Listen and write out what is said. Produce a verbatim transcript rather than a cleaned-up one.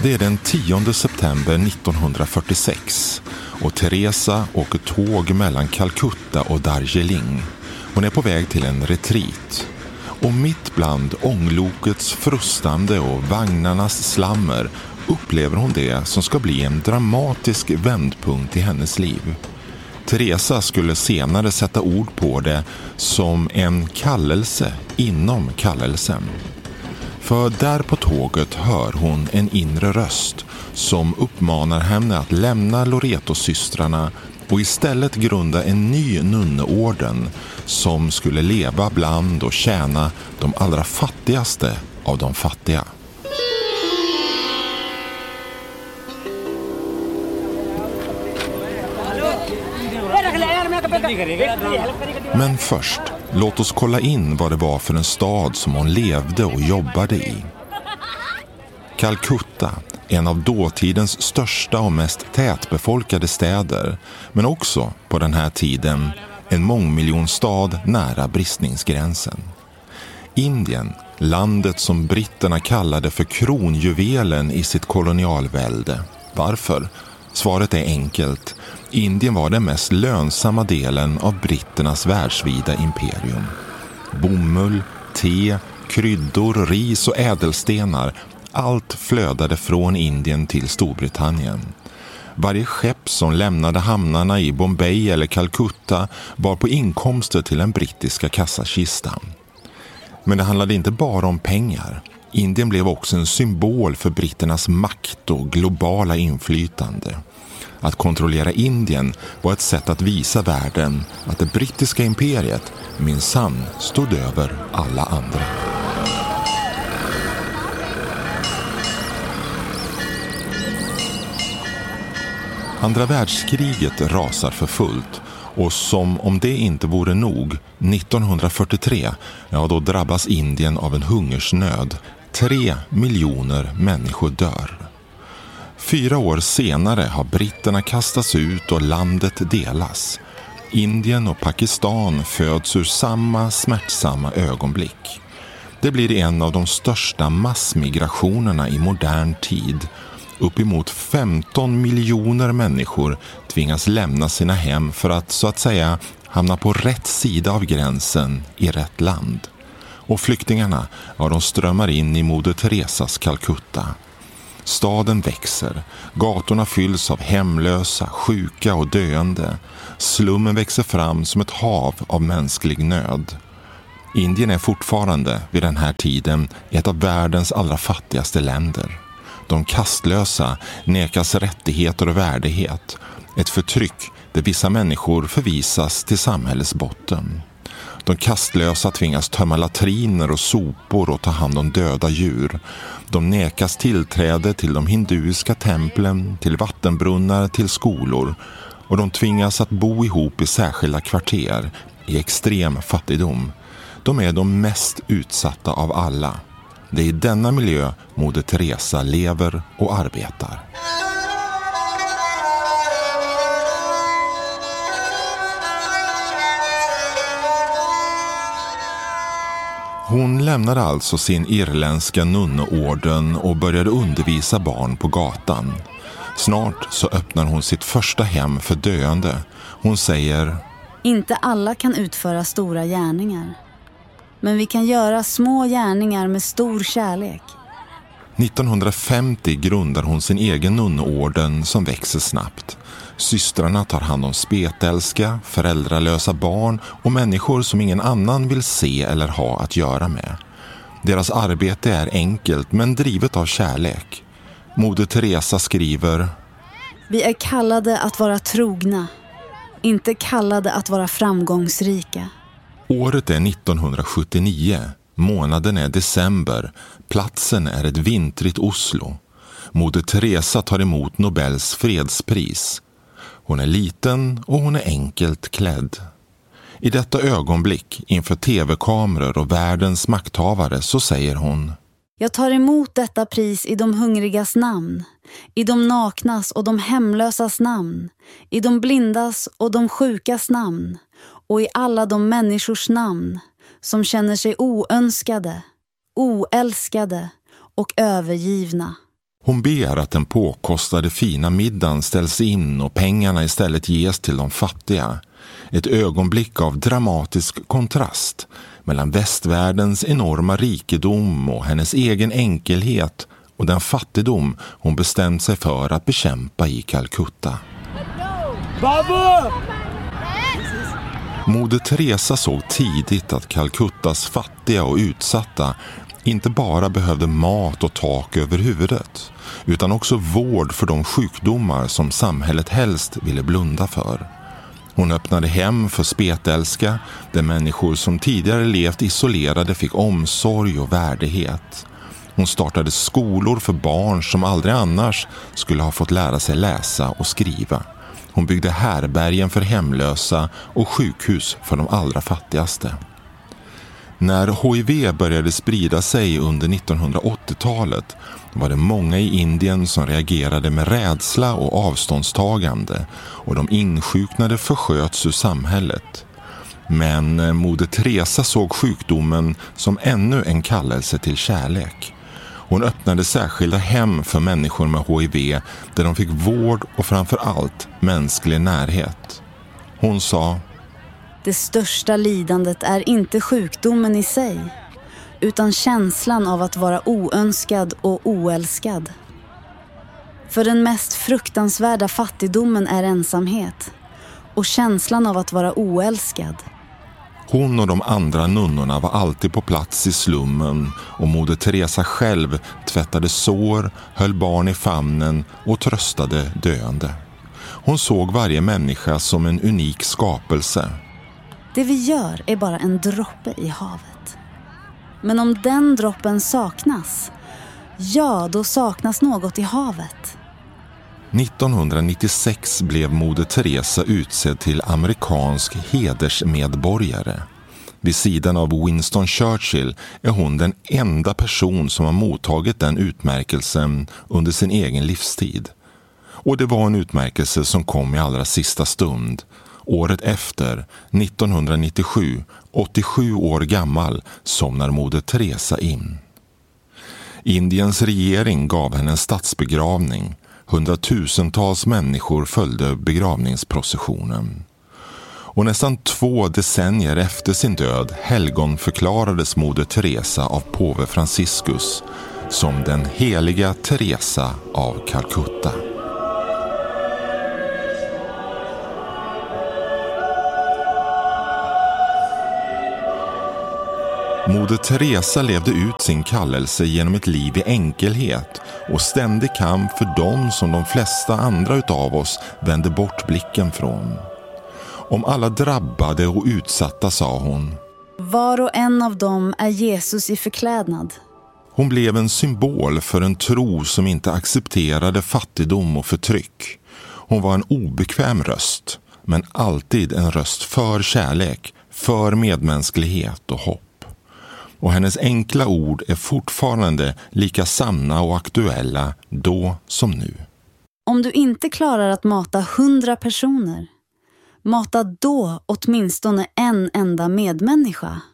Det är den tionde september nittonhundrafyrtiosex och Teresa åker tåg mellan Calcutta och Darjeeling. Hon är på väg till en retreat. Och mitt bland ånglokets frustande och vagnarnas slammer upplever hon det som ska bli en dramatisk vändpunkt i hennes liv. Teresa skulle senare sätta ord på det som en kallelse inom kallelsen. För där på tåget hör hon en inre röst som uppmanar henne att lämna Loreto-systrarna och istället grunda en ny nunneorden som skulle leva bland och tjäna de allra fattigaste av de fattiga. Men först, låt oss kolla in vad det var för en stad som hon levde och jobbade i. Calcutta, en av dåtidens största och mest tätbefolkade städer, men också på den här tiden en mångmiljonstad nära bristningsgränsen. Indien, landet som britterna kallade för kronjuvelen i sitt kolonialvälde. Varför? Svaret är enkelt. Indien var den mest lönsamma delen av britternas världsvida imperium. Bomull, te, kryddor, ris och ädelstenar, allt flödade från Indien till Storbritannien. Varje skepp som lämnade hamnarna i Bombay eller Calcutta var på inkomster till den brittiska kassakistan. Men det handlade inte bara om pengar. Indien blev också en symbol för britternas makt och globala inflytande. Att kontrollera Indien var ett sätt att visa världen att det brittiska imperiet minsann stod över alla andra. Andra världskriget rasar för fullt och som om det inte vore nog, nittonhundrafyrtiotre, ja då drabbas Indien av en hungersnöd. Tre miljoner människor dör. Fyra år senare har britterna kastats ut och landet delas. Indien och Pakistan föds ur samma smärtsamma ögonblick. Det blir en av de största massmigrationerna i modern tid. Uppemot femton miljoner människor tvingas lämna sina hem för att så att säga hamna på rätt sida av gränsen i rätt land. Och flyktingarna, ja, de strömmar in i Moder Teresas Calcutta. Staden växer, gatorna fylls av hemlösa, sjuka och döende. Slummen växer fram som ett hav av mänsklig nöd. Indien är fortfarande vid den här tiden ett av världens allra fattigaste länder. De kastlösa nekas rättigheter och värdighet. Ett förtryck där vissa människor förvisas till samhällets botten. De kastlösa tvingas tömma latriner och sopor och ta hand om döda djur. De nekas tillträde till de hinduiska templen, till vattenbrunnar, till skolor. Och de tvingas att bo ihop i särskilda kvarter, i extrem fattigdom. De är de mest utsatta av alla. Det är i denna miljö Moder Teresa lever och arbetar. Hon lämnade alltså sin irländska nunneorden och började undervisa barn på gatan. Snart så öppnar hon sitt första hem för döende. Hon säger: inte alla kan utföra stora gärningar. Men vi kan göra små gärningar med stor kärlek. nittonhundrafemtio grundar hon sin egen nunneorden som växer snabbt. Systrarna tar hand om spetälska, föräldralösa barn och människor som ingen annan vill se eller ha att göra med. Deras arbete är enkelt men drivet av kärlek. Moder Teresa skriver: vi är kallade att vara trogna, inte kallade att vara framgångsrika. Året är nittonhundrasjuttionio, månaden är december, platsen är ett vintrigt Oslo. Moder Teresa tar emot Nobels fredspris. Hon är liten och hon är enkelt klädd. I detta ögonblick inför tv-kameror och världens makthavare så säger hon: jag tar emot detta pris i de hungrigas namn, i de naknas och de hemlösas namn, i de blindas och de sjukas namn och i alla de människors namn som känner sig oönskade, oälskade och övergivna. Hon ber att den påkostade fina middagen ställs in och pengarna istället ges till de fattiga. Ett ögonblick av dramatisk kontrast mellan västvärldens enorma rikedom och hennes egen enkelhet och den fattigdom hon bestämt sig för att bekämpa i Calcutta. Baba! Moder Teresa såg tidigt att Calcuttas fattiga och utsatta inte bara behövde mat och tak över huvudet, utan också vård för de sjukdomar som samhället helst ville blunda för. Hon öppnade hem för spetälska, där människor som tidigare levt isolerade fick omsorg och värdighet. Hon startade skolor för barn som aldrig annars skulle ha fått lära sig läsa och skriva. Hon byggde härbergen för hemlösa och sjukhus för de allra fattigaste. När H I V började sprida sig under nittonhundraåttiotalet var det många i Indien som reagerade med rädsla och avståndstagande, och de insjuknade försköts ur samhället. Men moder Teresa såg sjukdomen som ännu en kallelse till kärlek. Hon öppnade särskilda hem för människor med H I V där de fick vård och framför allt mänsklig närhet. Hon sa: det största lidandet är inte sjukdomen i sig, utan känslan av att vara oönskad och oälskad. För den mest fruktansvärda fattigdomen är ensamhet och känslan av att vara oälskad. Hon och de andra nunnorna var alltid på plats i slummen, och moder Teresa själv tvättade sår, höll barn i famnen och tröstade döende. Hon såg varje människa som en unik skapelse. Det vi gör är bara en droppe i havet. Men om den droppen saknas, ja, då saknas något i havet. nittonhundranittiosex blev moder Teresa utsedd till amerikansk hedersmedborgare. Vid sidan av Winston Churchill är hon den enda person som har mottagit den utmärkelsen under sin egen livstid. Och det var en utmärkelse som kom i allra sista stund. Året efter, nittonhundranittiosju, åttiosju år gammal, somnar moder Teresa in. Indiens regering gav henne en statsbegravning. Hundratusentals människor följde begravningsprocessionen. Och nästan två decennier efter sin död helgonförklarades moder Teresa av påve Franciscus som den heliga Teresa av Calcutta. Moder Teresa levde ut sin kallelse genom ett liv i enkelhet och ständig kamp för dem som de flesta andra utav oss vände bort blicken från. Om alla drabbade och utsatta, sa hon: var och en av dem är Jesus i förklädnad. Hon blev en symbol för en tro som inte accepterade fattigdom och förtryck. Hon var en obekväm röst, men alltid en röst för kärlek, för medmänsklighet och hopp. Och hennes enkla ord är fortfarande lika sanna och aktuella då som nu. Om du inte klarar att mata hundra personer, mata då åtminstone en enda medmänniska.